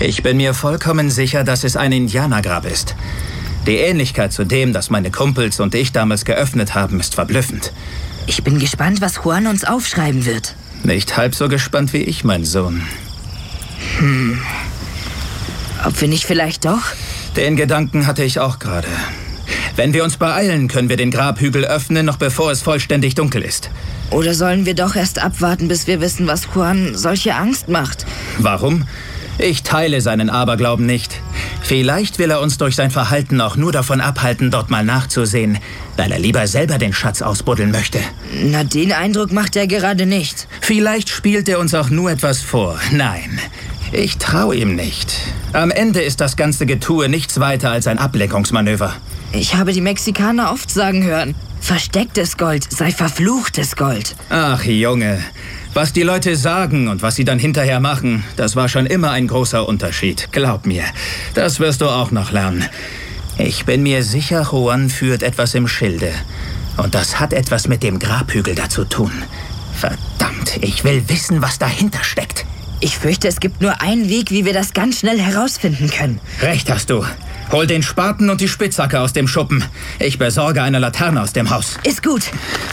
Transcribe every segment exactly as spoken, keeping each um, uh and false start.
Ich bin mir vollkommen sicher, dass es ein Indianergrab ist. Die Ähnlichkeit zu dem, das meine Kumpels und ich damals geöffnet haben, ist verblüffend. Ich bin gespannt, was Juan uns aufschreiben wird. Nicht halb so gespannt wie ich, mein Sohn. Hm. Ob wir nicht vielleicht doch? Den Gedanken hatte ich auch gerade. Wenn wir uns beeilen, können wir den Grabhügel öffnen, noch bevor es vollständig dunkel ist. Oder sollen wir doch erst abwarten, bis wir wissen, was Juan solche Angst macht? Warum? Ich teile seinen Aberglauben nicht. Vielleicht will er uns durch sein Verhalten auch nur davon abhalten, dort mal nachzusehen, weil er lieber selber den Schatz ausbuddeln möchte. Na, den Eindruck macht er gerade nicht. Vielleicht spielt er uns auch nur etwas vor. Nein, ich traue ihm nicht. Am Ende ist das ganze Getue nichts weiter als ein Ablenkungsmanöver. Ich habe die Mexikaner oft sagen hören, verstecktes Gold sei verfluchtes Gold. Ach, Junge. Was die Leute sagen und was sie dann hinterher machen, das war schon immer ein großer Unterschied. Glaub mir, das wirst du auch noch lernen. Ich bin mir sicher, Juan führt etwas im Schilde. Und das hat etwas mit dem Grabhügel da zu tun. Verdammt, ich will wissen, was dahinter steckt. Ich fürchte, es gibt nur einen Weg, wie wir das ganz schnell herausfinden können. Recht hast du. Hol den Spaten und die Spitzhacke aus dem Schuppen. Ich besorge eine Laterne aus dem Haus. Ist gut.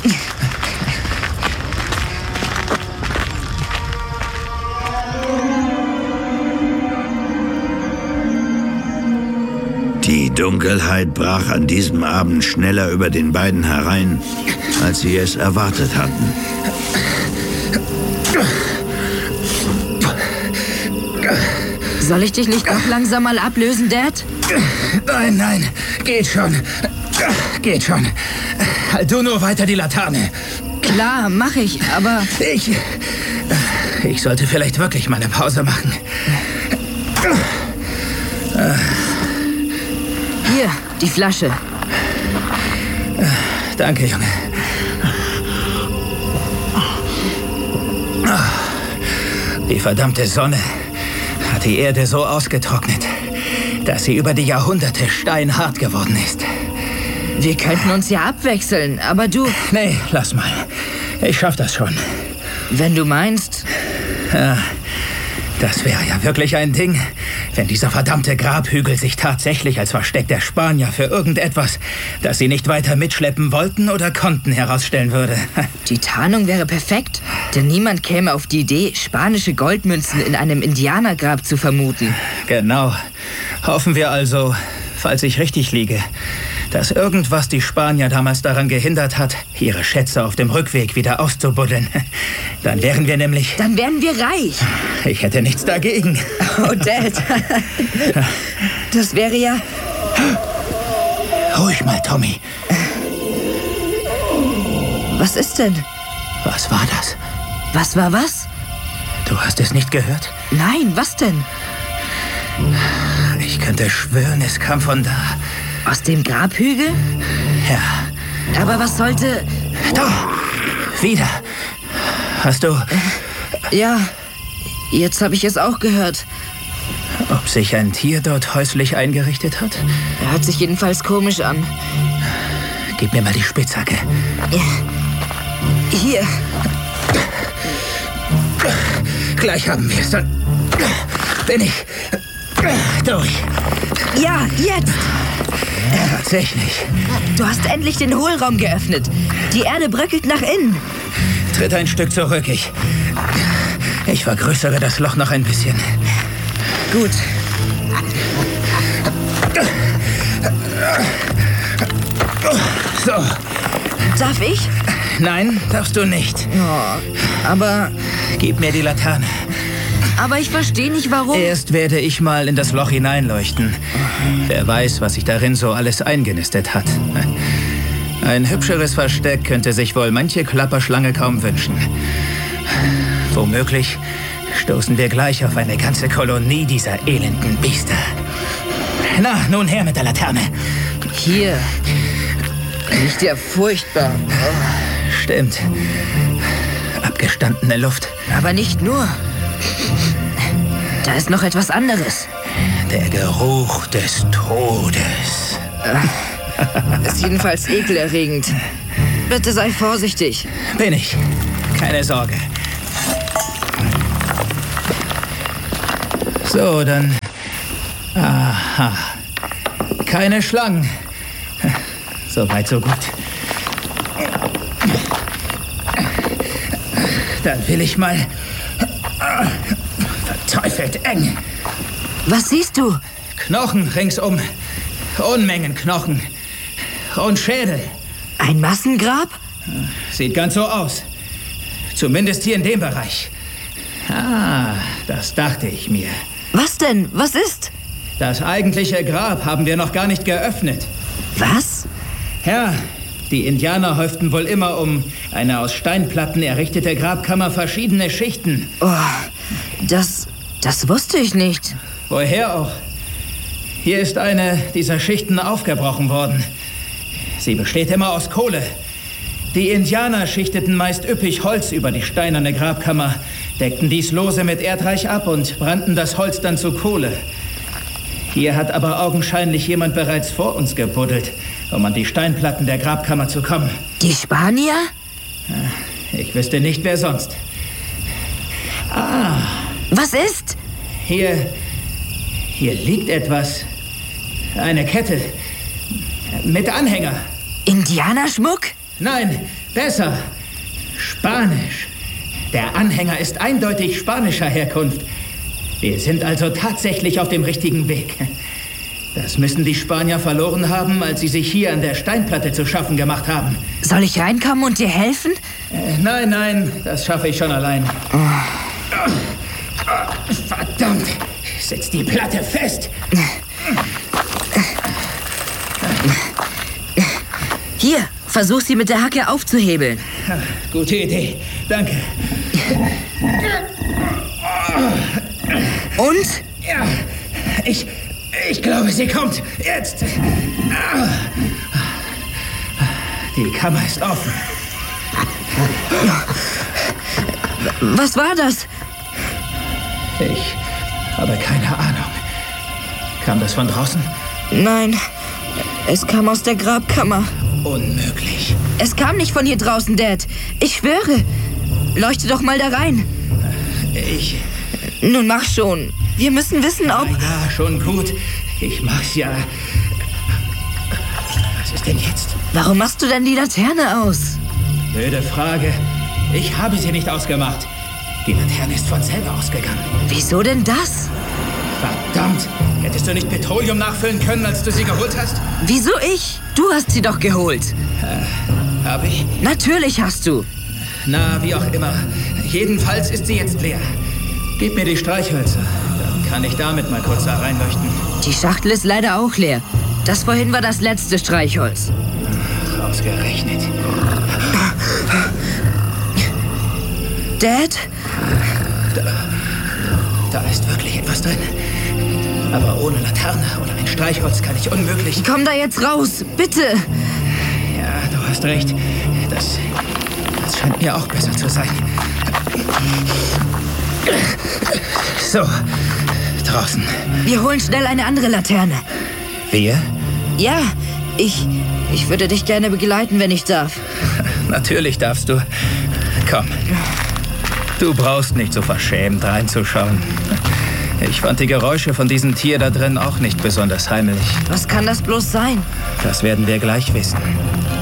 Die Dunkelheit brach an diesem Abend schneller über den beiden herein, als sie es erwartet hatten. Soll ich dich nicht auch langsam mal ablösen, Dad? Nein, nein, geht schon. Geht schon. Halt du nur weiter die Laterne. Klar, mach ich, aber... Ich... Ich sollte vielleicht wirklich mal eine Pause machen. Hier, die Flasche. Danke, Junge. Die verdammte Sonne hat die Erde so ausgetrocknet, dass sie über die Jahrhunderte steinhart geworden ist. Wir könnten uns ja abwechseln, aber du... Nee, lass mal. Ich schaff das schon. Wenn du meinst... Ja, das wäre ja wirklich ein Ding, wenn dieser verdammte Grabhügel sich tatsächlich als Versteck der Spanier für irgendetwas, das sie nicht weiter mitschleppen wollten oder konnten, herausstellen würde. Die Tarnung wäre perfekt, denn niemand käme auf die Idee, spanische Goldmünzen in einem Indianergrab zu vermuten. Genau. Hoffen wir also, falls ich richtig liege, dass irgendwas die Spanier damals daran gehindert hat, ihre Schätze auf dem Rückweg wieder auszubuddeln. Dann wären wir nämlich... Dann wären wir reich. Ich hätte nichts dagegen. Oh, Dad. Das wäre ja... Ruhig mal, Tommy. Was ist denn? Was war das? Was war was? Du hast es nicht gehört? Nein, was denn? Ich könnte schwören, es kam von da. Aus dem Grabhügel? Ja. Aber was sollte... Da! Wieder! Hast du... Ja, jetzt habe ich es auch gehört. Ob sich ein Tier dort häuslich eingerichtet hat? Er hört sich jedenfalls komisch an. Gib mir mal die Spitzhacke. Hier. Gleich haben wir es. Dann bin ich durch. Ja, jetzt! Ja, tatsächlich. Du hast endlich den Hohlraum geöffnet. Die Erde bröckelt nach innen. Tritt ein Stück zurück. Ich, ich vergrößere das Loch noch ein bisschen. Gut. So. Darf ich? Nein, darfst du nicht. Oh, aber... Gib mir die Laterne. Aber ich verstehe nicht, warum... Erst werde ich mal in das Loch hineinleuchten. Wer weiß, was sich darin so alles eingenistet hat. Ein hübscheres Versteck könnte sich wohl manche Klapperschlange kaum wünschen. Womöglich stoßen wir gleich auf eine ganze Kolonie dieser elenden Biester. Na, nun her mit der Laterne. Hier. Riecht ja furchtbar. Oh. Stimmt. Abgestandene Luft. Aber nicht nur. Da ist noch etwas anderes. Der Geruch des Todes. Ist jedenfalls ekelerregend. Bitte sei vorsichtig. Bin ich. Keine Sorge. So, dann Aha. Keine Schlangen. So weit, so gut. Dann will ich mal... Verteufelt eng. Was siehst du? Knochen ringsum. Unmengen Knochen. Und Schädel. Ein Massengrab? Sieht ganz so aus. Zumindest hier in dem Bereich. Ah, das dachte ich mir. Was denn? Was ist? Das eigentliche Grab haben wir noch gar nicht geöffnet. Was? Ja, die Indianer häuften wohl immer um eine aus Steinplatten errichtete Grabkammer verschiedene Schichten. Oh, das... das wusste ich nicht. Woher auch? Hier ist eine dieser Schichten aufgebrochen worden. Sie besteht immer aus Kohle. Die Indianer schichteten meist üppig Holz über die steinerne Grabkammer, deckten dies lose mit Erdreich ab und brannten das Holz dann zu Kohle. Hier hat aber augenscheinlich jemand bereits vor uns gebuddelt, um an die Steinplatten der Grabkammer zu kommen. Die Spanier? Ich wüsste nicht, wer sonst. Ah. Was ist? Hier... hier liegt etwas. Eine Kette. Mit Anhänger. Indianerschmuck? Nein, besser. Spanisch. Der Anhänger ist eindeutig spanischer Herkunft. Wir sind also tatsächlich auf dem richtigen Weg. Das müssen die Spanier verloren haben, als sie sich hier an der Steinplatte zu schaffen gemacht haben. Soll ich reinkommen und dir helfen? Äh, nein, nein, das schaffe ich schon allein. Oh. Oh, verdammt, setz die Platte fest. Hier, versuch sie mit der Hacke aufzuhebeln. Gute Idee, danke. Und? Ja, ich, ich glaube, sie kommt. Jetzt. Die Kammer ist offen. Was war das? Ich habe keine Ahnung. Kam das von draußen? Nein, es kam aus der Grabkammer. Unmöglich. Es kam nicht von hier draußen, Dad. Ich schwöre. Leuchte doch mal da rein. Ich... Nun mach schon. Wir müssen wissen, ob... Ja, ja, schon gut. Ich mach's ja. Was ist denn jetzt? Warum machst du denn die Laterne aus? Blöde Frage. Ich habe sie nicht ausgemacht. Die Laterne ist von selber ausgegangen. Wieso denn das? Verdammt! Hättest du nicht Petroleum nachfüllen können, als du sie geholt hast? Wieso ich? Du hast sie doch geholt. Äh, hab ich? Natürlich hast du. Na, wie auch immer. Jedenfalls ist sie jetzt leer. Gib mir die Streichhölzer. Dann kann ich damit mal kurz da reinleuchten. Die Schachtel ist leider auch leer. Das vorhin war das letzte Streichholz. Ausgerechnet. Dad? Da, da ist wirklich etwas drin. Aber ohne Laterne oder ein Streichholz kann ich unmöglich... Komm da jetzt raus, bitte! Ja, du hast recht. Das, das scheint mir auch besser zu sein. So, draußen. Wir holen schnell eine andere Laterne. Wir? Ja, ich... Ich würde dich gerne begleiten, wenn ich darf. Natürlich darfst du. Komm. Du brauchst nicht so verschämt reinzuschauen. Ich fand die Geräusche von diesem Tier da drin auch nicht besonders heimelig. Was kann das bloß sein? Das werden wir gleich wissen.